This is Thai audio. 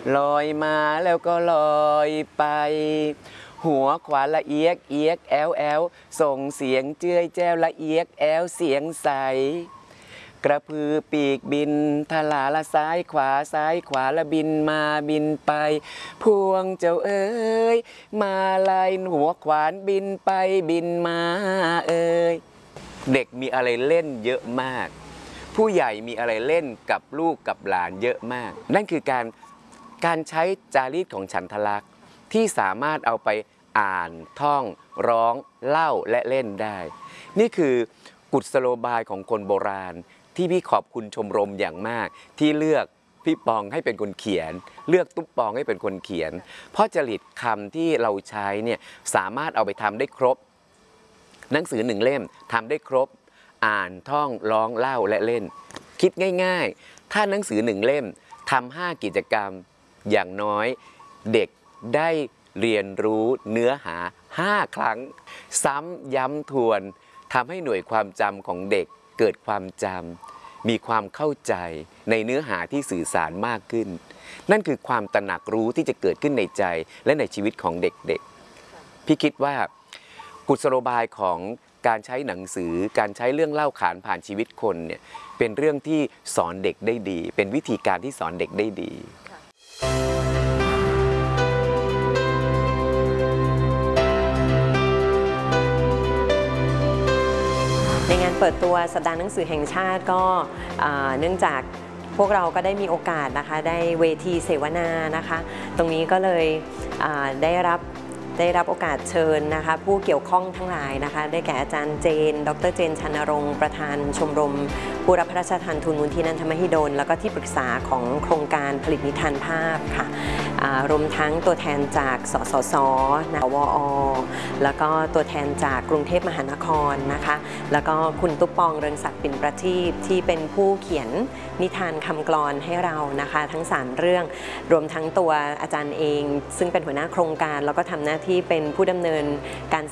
ลอยมาแล้วก็ลอยไปหัวขวาละเอียกเอียกแอลแอลส่งเสียงเจื้อยแจ้วละเอียกแอลเสียงใสกระพือปีกบินทลาละซ้ายขวาซ้ายขวาละบินมาบินไปพวงเจ้าเอ๋ยมาลายหัวขวานบินไปบินมาเอ๋ยเด็กมีอะไรเล่นเยอะมากผู้ใหญ่มีอะไรเล่นกับลูกกับหลานเยอะมากนั่นคือการใช้จารีตของฉันทลักษณ์ที่สามารถเอาไปอ่านท่องร้องเล่าและเล่นได้นี่คือกุศโลบายของคนโบราณที่พี่ขอบคุณชมรมอย่างมากที่เลือกพี่ปองให้เป็นคนเขียนเลือกตุ๊กปองให้เป็นคนเขียนเพราะจริตคำที่เราใช้เนี่ยสามารถเอาไปทำได้ครบหนังสือ1เล่มทำได้ครบอ่านท่องร้องเล่าและเล่นคิดง่ายๆถ้าหนังสือ1เล่มทำ5กิจกรรมอย่างน้อยเด็กได้เรียนรู้เนื้อหา5ครั้งซ้ำย้ำทวนทำให้หน่วยความจำของเด็กเกิดความจำมีความเข้าใจในเนื้อหาที่สื่อสารมากขึ้นนั่นคือความตระหนักรู้ที่จะเกิดขึ้นในใจและในชีวิตของเด็กๆพี่คิดว่ากุศโลบายของการใช้หนังสือการใช้เรื่องเล่าขานผ่านชีวิตคนเนี่ยเป็นเรื่องที่สอนเด็กได้ดีเป็นวิธีการที่สอนเด็กได้ดีในงานเปิดตัวสัปดาห์หนังสือแห่งชาติก็เนื่องจากพวกเราก็ได้มีโอกาสนะคะได้เวทีเสวนานะคะตรงนี้ก็เลยได้รับโอกาสเชิญนะคะผู้เกี่ยวข้องทั้งหลายนะคะได้แก่อาจารย์เจนดร.เจน ชนรงค์ประธานชมรมผู้รับพระราชทานทุนมูลที่นันทมหิดลแล้วก็ที่ปรึกษาของโครงการผลิตนิทานภาพค่ะรวมทั้งตัวแทนจากสสส.วอ.แล้วก็ตัวแทนจากกรุงเทพมหานครนะคะแล้วก็คุณตุ๊กปองเรืองศักดิ์ปิ่นประทีปที่เป็นผู้เขียนนิทานคำกลอนให้เรานะคะทั้ง3เรื่องรวมทั้งตัวอาจารย์เองซึ่งเป็นหัวหน้าโครงการแล้วก็ทำหน้าที่เป็นผู้ดำเนินการ